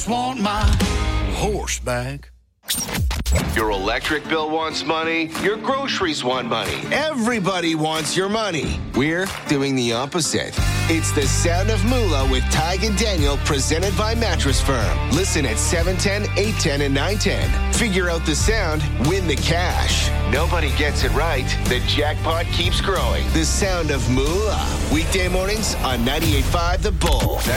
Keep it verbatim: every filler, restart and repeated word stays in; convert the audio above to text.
just want my horse back. Your electric bill wants money. Your groceries want money. Everybody wants your money. We're doing the opposite. It's the Sound of Moolah with Tig and Daniel, presented by Mattress Firm. Listen at seven ten, eight ten, and nine ten. Figure out the sound, win the cash. Nobody gets it right. The jackpot keeps growing. The Sound of Moolah. Weekday mornings on ninety-eight point five The Bull.